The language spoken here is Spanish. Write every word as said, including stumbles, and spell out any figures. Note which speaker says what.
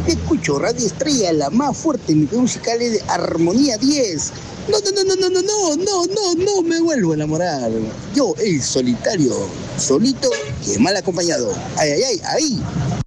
Speaker 1: Escucho Radio Estrella, la más fuerte, mi musical es de Armonía diez. No, no, no, no, no, no, no, no, no me vuelvo a enamorar. Yo, el solitario, solito y mal acompañado. Ay, ay, ay, ahí.